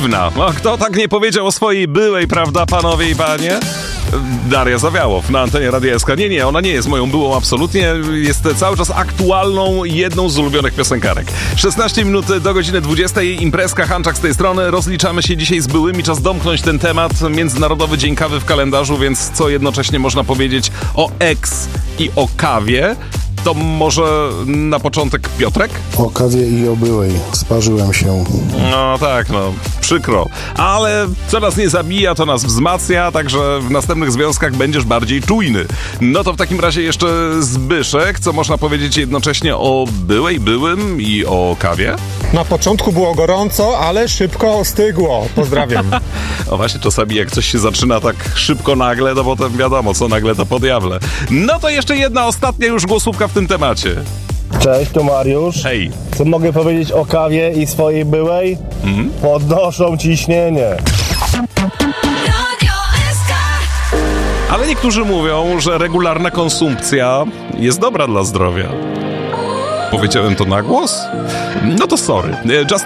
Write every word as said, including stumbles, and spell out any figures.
dziwna. No, kto tak nie powiedział o swojej byłej, prawda, panowie i panie? Daria Zawiałow na antenie Radia S K. Nie, nie, ona nie jest moją byłą absolutnie. Jest cały czas aktualną, jedną z ulubionych piosenkarek. szesnaście minut do godziny dwudziestej. Imprezka, Hanczak z tej strony. Rozliczamy się dzisiaj z byłymi. Czas domknąć ten temat. Międzynarodowy Dzień Kawy w kalendarzu, więc co jednocześnie można powiedzieć o ex i o kawie? To może na początek Piotrek? O kawie i o byłej. Sparzyłem się. No tak, no, przykro. Ale co nas nie zabija, to nas wzmacnia, także w następnych związkach będziesz bardziej czujny. No to w takim razie jeszcze Zbyszek, co można powiedzieć jednocześnie o byłej, byłym i o kawie? Na początku było gorąco, ale szybko ostygło. Pozdrawiam. O właśnie, czasami jak coś się zaczyna tak szybko nagle, to potem wiadomo, co nagle to po diable. No to jeszcze jedna ostatnia już głosówka w tym temacie. Cześć, tu Mariusz. Hej. Co mogę powiedzieć o kawie i swojej byłej? Mhm. Podnoszą ciśnienie. Ale niektórzy mówią, że regularna konsumpcja jest dobra dla zdrowia. Powiedziałem to na głos? No to sorry. Justin